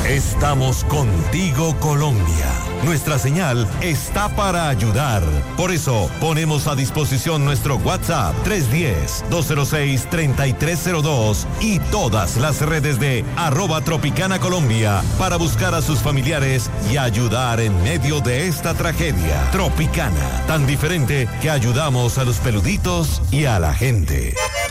Estamos contigo, Colombia. Nuestra señal está para ayudar. Por eso, ponemos a disposición nuestro WhatsApp 310-206-3302 y todas las redes de @Tropicana Colombia para buscar a sus familiares y ayudar en medio de esta tragedia. Tropicana, tan diferente que ayudamos a los peluditos y a la gente.